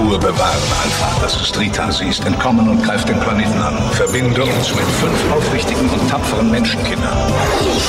Ruhe bewahren, Alpha. Das ist Rita. Sie ist entkommen und greift den Planeten an. Verbinde uns mit 5 aufrichtigen und tapferen Menschenkindern.